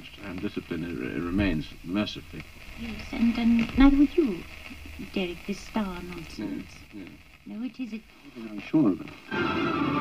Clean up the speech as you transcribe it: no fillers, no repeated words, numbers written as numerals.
And discipline remains, mercifully. Yes, and neither would you, Derek, this star nonsense. Yes. No, it is it. I'm sure of it.